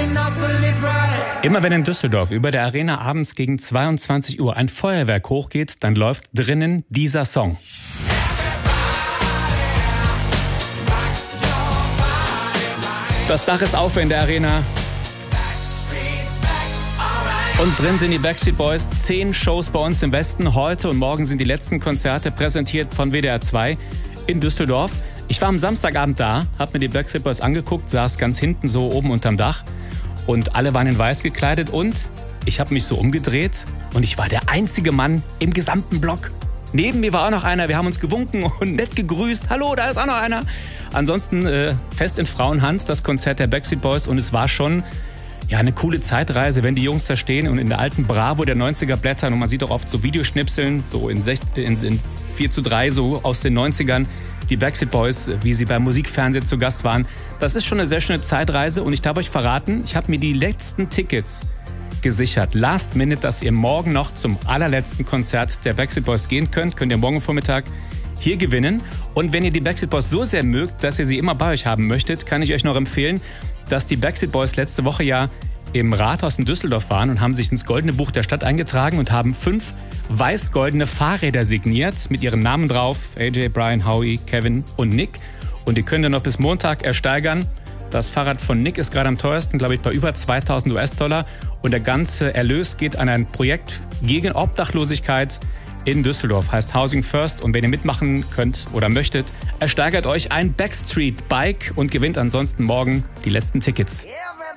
Immer wenn in Düsseldorf über der Arena abends gegen 22 Uhr ein Feuerwerk hochgeht, dann läuft drinnen dieser Song. Das Dach ist auf in der Arena. Und drin sind die Backstreet Boys. 10 Shows bei uns im Westen. Heute und morgen sind die letzten Konzerte präsentiert von WDR 2 in Düsseldorf. Ich war am Samstagabend da, habe mir die Backstreet Boys angeguckt, saß ganz hinten so oben unterm Dach. Und alle waren in weiß gekleidet und ich habe mich so umgedreht und ich war der einzige Mann im gesamten Block. Neben mir war auch noch einer, wir haben uns gewunken und nett gegrüßt. Hallo, da ist auch noch einer. Ansonsten fest in Frauenhand das Konzert der Backstreet Boys und es war schon eine coole Zeitreise, wenn die Jungs da stehen und in der alten Bravo der 90er blättern und man sieht auch oft so Videoschnipseln, so in 4:3 so aus den 90ern, die Backstreet Boys, wie sie beim Musikfernsehen zu Gast waren. Das ist schon eine sehr schöne Zeitreise und ich darf euch verraten, ich habe mir die letzten Tickets gesichert. Last minute, dass ihr morgen noch zum allerletzten Konzert der Backstreet Boys gehen könnt ihr morgen Vormittag hier gewinnen. Und wenn ihr die Backstreet Boys so sehr mögt, dass ihr sie immer bei euch haben möchtet, kann ich euch noch empfehlen, dass die Backstreet Boys letzte Woche ja im Rathaus in Düsseldorf waren und haben sich ins Goldene Buch der Stadt eingetragen und haben 5 weiß-goldene Fahrräder signiert mit ihren Namen drauf. AJ, Brian, Howie, Kevin und Nick. Und die könnt ihr noch bis Montag ersteigern. Das Fahrrad von Nick ist gerade am teuersten, glaube ich, bei über 2000 US-Dollar. Und der ganze Erlös geht an ein Projekt gegen Obdachlosigkeit in Düsseldorf. Heißt Housing First. Und wenn ihr mitmachen könnt oder möchtet, ersteigert euch ein Backstreet Bike und gewinnt ansonsten morgen die letzten Tickets.